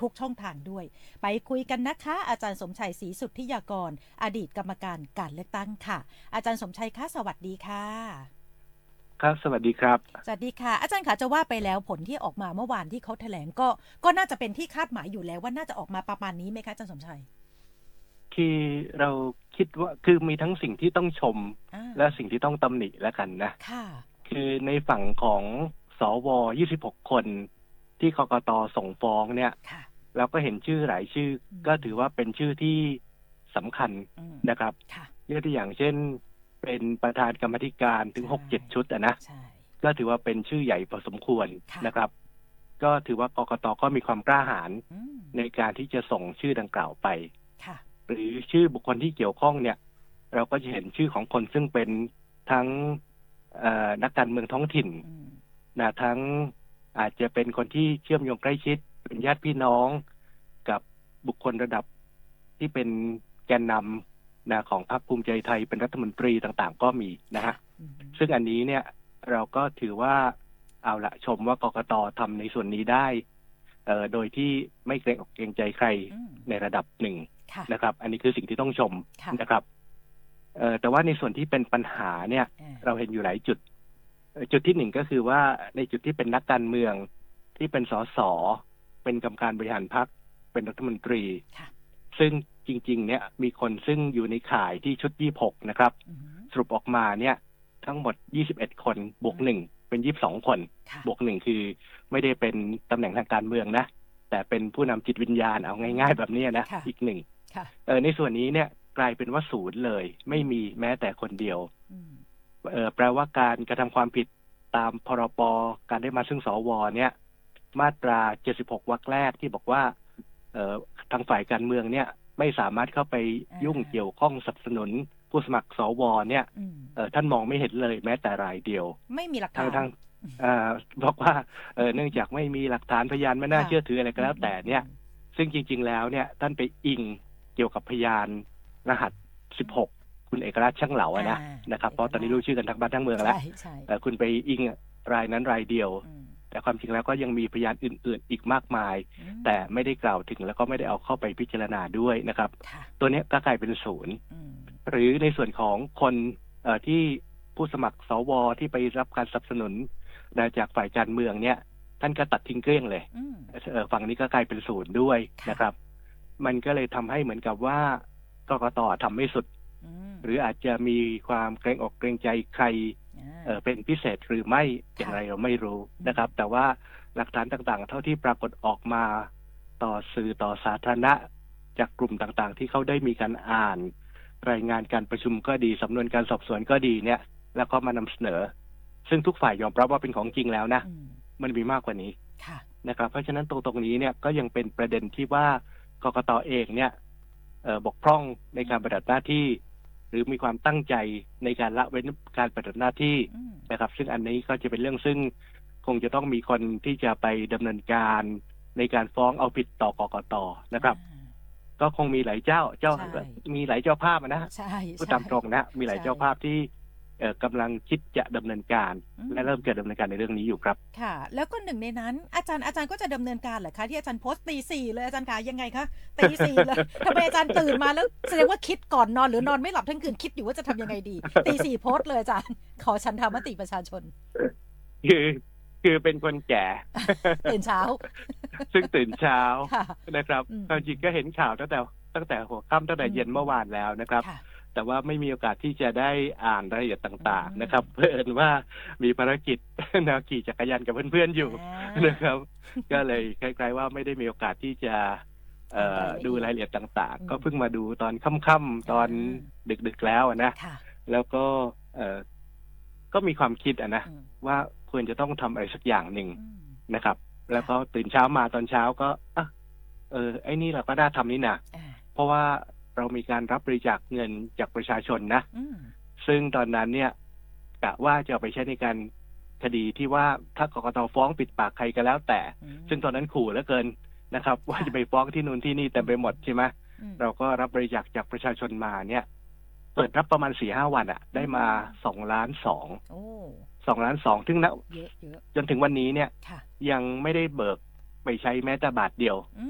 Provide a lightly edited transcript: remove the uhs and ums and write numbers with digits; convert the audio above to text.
ทุกช่องทางด้วยไปคุยกันนะคะอาจารย์สมชัยศรีสุทธิยากรอดีตกรรมการการเลือกตั้งค่ะอาจารย์สมชัยคะสวัสดีค่ะครับสวัสดีครับสวัสดีค่ะอาจารย์คะจะว่าไปแล้วผลที่ออกมาเมื่อวานที่เขาแถลงก็น่าจะเป็นที่คาดหมายอยู่แล้วว่าน่าจะออกมาประมาณนี้ไหมคะอาจารย์สมชัยคือเราคิดว่าคือมีทั้งสิ่งที่ต้องชมอ่าและสิ่งที่ต้องตำหนิแล้วกันนะค่ะคือในฝั่งของสว26คนที่กกตส่งฟ้องเนี่ยค่ะเราก็เห็นชื่อหลายชื่อก็ถือว่าเป็นชื่อที่สำคัญนะครับค่ะยกตัวอย่างเช่นเป็นประธานกรรมาธิการถึง6-7ชุดนะใช่ก็ถือว่าเป็นชื่อใหญ่พอสมควรค่ะนะครับก็ถือว่ากกตก็มีความกล้าหาญอืมในการที่จะส่งชื่อดังกล่าวไปค่ะหรือชื่อบุคคลที่เกี่ยวข้องเนี่ยเราก็จะเห็นชื่อของคนซึ่งเป็นทั้งนักการเมืองท้องถิ่นนะทั้งอาจจะเป็นคนที่เชื่อมโยงใกล้ชิดเป็นญาติพี่น้องกับบุคคลระดับที่เป็นแกนนำนะของพรรคภูมิใจไทยเป็นรัฐมนตรีต่างๆก็มีนะฮะซึ่งอันนี้เนี่ยเราก็ถือว่าเอาละชมว่ากกตทำในส่วนนี้ได้โดยที่ไม่เกรงอกเกรงใจใครในระดับหนึ่งนะครับอันนี้คือสิ่งที่ต้องชมนะครับแต่ว่าในส่วนที่เป็นปัญหาเนี่ยเราเห็นอยู่หลายจุดจุดที่หนึ่งก็คือว่าในจุดที่เป็นนักการเมืองที่เป็นสสเป็นกรรมการบริหารพรรคเป็นรัฐมนตรีซึ่งจริงๆเนี่ยมีคนซึ่งอยู่ในข่ายที่ชุด26นะครับสรุปออกมาเนี่ยทั้งหมด21คนบวก1เป็น22คนบวก1คือไม่ได้เป็นตำแหน่งทางการเมืองนะแต่เป็นผู้นำจิตวิญญาณเอาง่ายๆแบบนี้นะอีกหนึ่งในส่วนนี้เนี่ยกลายเป็นว่าศูนย์เลยไม่มีแม้แต่คนเดียวแปลว่าการกระทำความผิดตามพรบการได้มาซึ่งสวเนี่ยมาตรา76วรรคแรกที่บอกว่าทางฝ่ายการเมืองเนี่ยไม่สามารถเข้าไปยุ่งเกี่ยวข้องสนับสนุนผู้สมัครสวเนี่ยท่านมองไม่เห็นเลยแม้แต่รายเดียวไม่มีหลักฐานทั้งบอกว่าเนื่องจากไม่มีหลักฐานพยานไม่น่าเชื่อถืออะไรก็แล้วแต่เนี่ยซึ่งจริงๆแล้วเนี่ยท่านไปอิงเกี่ยวกับพยานรหัส16คุณเอกราชช่างเหลานะครับเพราะตอนนี้รู้ชื่อกันทั้งบ้านทั้งเมืองแล้วคุณไปอิงรายนั้นรายเดียวแต่ความจริงแล้วก็ยังมีพยานอื่นๆอีกมากมายแต่ไม่ได้กล่าวถึงแล้วก็ไม่ได้เอาเข้าไปพิจารณาด้วยนะครับตัวนี้ก็กลายเป็นศูนย์หรือในส่วนของคนที่ผู้สมัครสวที่ไปรับการสนับสนุนจากฝ่ายการเมืองเนี่ยท่านก็ตัดทิ้งเกลี้ยงเลยฝั่งนี้ก็กลายเป็นศูนย์ด้วยนะครับมันก็เลยทำให้เหมือนกับว่ากกตทำไม่สุดหรืออาจจะมีความเกรงอกเกรงใจใครเป็นพิเศษหรือไม่อย่างไรเราไม่รู้นะครับแต่ว่าหลักฐานต่างๆเท่าที่ปรากฏออกมาต่อสื่อต่อสาธารณะจากกลุ่มต่างๆที่เขาได้มีการอ่านรายงานการประชุมก็ดีสำนวนการสอบสวนก็ดีเนี่ยแล้วก็มานำเสนอซึ่งทุกฝ่ายยอมรับว่าเป็นของจริงแล้วนะมันมีมากกว่านี้นะครับเพราะฉะนั้นตรงนี้เนี่ยก็ยังเป็นประเด็นที่ว่ากกตเองเนี่ยบกพร่องในการปฏิบัติหน้าที่หรือมีความตั้งใจในการละเว้นการปฏิบัติหน้าที่นะครับซึ่งอันนี้ก็จะเป็นเรื่องซึ่งคงจะต้องมีคนที่จะไปดำเนินการในการฟ้องเอาผิดต่อกกตนะครับก็คงมีหลายเจ้ามีหลายเจ้าภาพนะพูดตามตรงนะมีหลายเจ้าภาพที่กำลังคิดจะดำเนินการและเริ่มจะดำเนินการในเรื่องนี้อยู่ครับค่ะแล้วก็หนึ่งในนั้นอาจารย์ก็จะดำเนินการเหรอคะที่อาจารย์โพสต์ตีสี่เลยอาจารย์คะยังไงคะตีสี่เลยทำไมอาจารย์ตื่นมาแล้วแสดงว่าคิดก่อนนอนหรือนอนไม่หลับทั้งคืนคิดอยู่ว่าจะทำยังไงดีตีสี่โพสต์เลยอาจารย์ขอฉันทามติประชาชนคือเป็นคนแก่ตื่นเช้าซึ่งตื่นเช้านะครับจริงก็เห็นข่าวตั้งแต่หัวค่ำตั้งแต่เย็นเมื่อวานแล้วนะครับแต่ว่าไม่มีโอกาสที่จะได้อ่านรายละเอียดต่างๆนะครับเพื่อนว่ามีภารกิจขี่จักรยานกับเพื่อนๆอยู่นะครับก็เลยคล้ายๆว่าไม่ได้มีโอกาสที่จะดูรายละเอียดต่างๆก็เพิ่งมาดูตอนค่ำๆตอนดึกๆแล้วนะแล้วก็มีความคิดนะว่าควรจะต้องทำอะไรสักอย่างหนึ่งนะครับแล้วก็ตื่นเช้ามาตอนเช้าก็ไอ้นี่เราก็น่าทำนี่นะเพราะว่าเรามีการรับบริจาคเงินจากประชาชนนะซึ่งตอนนั้นเนี่ยกะว่าจะเอาไปใช้ในการคดีที่ว่าถ้ากกตฟ้องปิดปากใครก็แล้วแต่ซึ่งตอนนั้นขู่เหลือเกินนะครับว่าจะไปฟ้องที่นู่นที่นี่เต็มไปหมดใช่ไหมเราก็รับบริจาคจากประชาชนมาเนี่ยเปิดรับประมาณ 4-5 วันได้มา2.2 ล้าน2.2 ล้านซึ่งณจนถึงวันนี้เนี่ยยังไม่ได้เบิกไปใช้แม้แต่บาทเดียว